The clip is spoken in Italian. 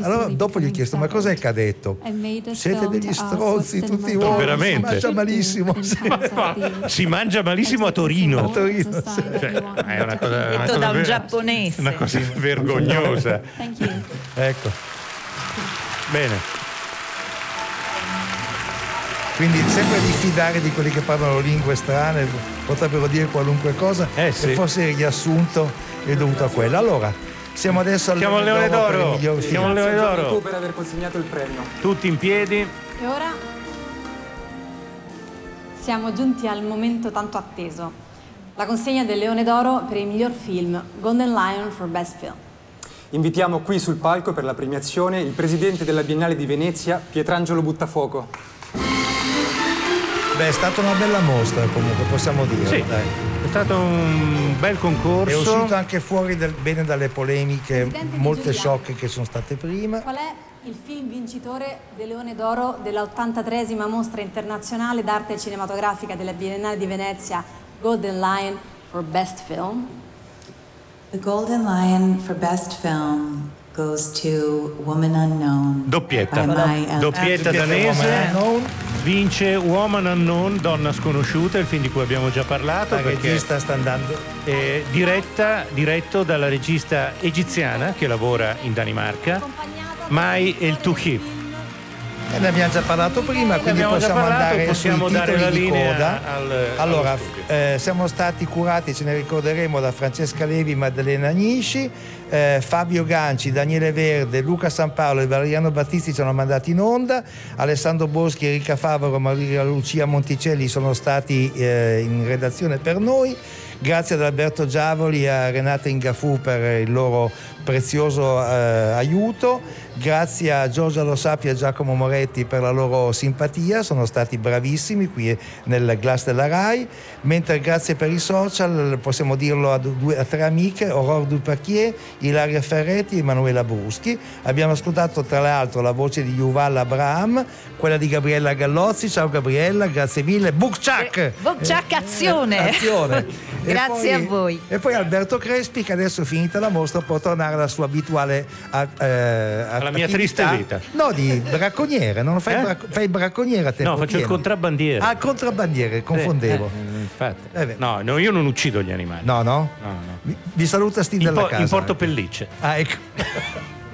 Allora dopo gli ho chiesto: ma cos'è che ha detto? Siete degli stronzi tutti voi, veramente. si mangia malissimo. Si mangia malissimo a Torino. Cioè, è una cosa, detto da un giapponese. una cosa vergognosa. Ecco, Bene. quindi sempre diffidare di quelli che parlano lingue strane, potrebbero dire qualunque cosa, sì. e forse il riassunto è dovuto a quello. Allora, siamo adesso al Leone per il d'Oro. miglior film. Siamo al Leone d'Oro. per aver consegnato il premio. Tutti in piedi. E ora siamo giunti al momento tanto atteso, la consegna del Leone d'Oro per il miglior film, Golden Lion for Best Film. Invitiamo qui sul palco per la premiazione il presidente della Biennale di Venezia, Pietrangelo Buttafuoco. Beh, è stata una bella mostra comunque, possiamo dire. Sì, Dai. è stato un bel concorso. È uscito anche fuori bene dalle polemiche, Presidente Di molte Giulia. sciocche che sono state prima. Qual è il film vincitore del Leone d'Oro della 83esima mostra internazionale d'arte cinematografica della Biennale di Venezia, Golden Lion for Best Film? The Golden Lion for Best Film goes to Woman Unknown. Doppietta. by Mai El- Doppietta danese. Woman Unknown. Vince Woman Unknown, Donna sconosciuta, il film di cui abbiamo già parlato. La perché regista sta andando. è diretto dalla regista egiziana che lavora in Danimarca, Mai El Touhi. Ne abbiamo già parlato prima, quindi abbiamo già possiamo parlato, andare possiamo sui dare titoli la di linea coda. Allora, allo studio. siamo stati curati, ce ne ricorderemo, da Francesca Levi, Maddalena Agnisci, Fabio Ganci, Daniele Verde, Luca San Paolo e Valeriano Battisti ci hanno mandati in onda, Alessandro Boschi, Enrica Favaro, Maria Lucia Monticelli sono stati in redazione per noi. Grazie ad Alberto Giavoli e a Renata Ingafù per il loro prezioso aiuto. Grazie a Giorgia Lo Sapio e a Giacomo Moretti per la loro simpatia, sono stati bravissimi qui nel Glass della Rai. Mentre grazie per i social, possiamo dirlo a tre amiche, Aurore Dupaquier, Ilaria Ferretti e Emanuela Bruschi. Abbiamo ascoltato tra l'altro la voce di Yuval Abraham, quella di Gabriella Gallozzi. Ciao Gabriella, grazie mille. Bukchak! Bukchak, azione! Azione! Grazie a voi. E poi Alberto Crespi, che adesso finita la mostra può tornare alla sua abituale alla mia triste vita. No, di bracconiere, non fai, fai bracconiere a tempo No, faccio pieno. il contrabbandiere. Ah, il contrabbandiere, confondevo. Infatti. No, io non uccido gli animali. No. No. Vi saluta Steve della casa. Importo pellicce. Ah, ecco.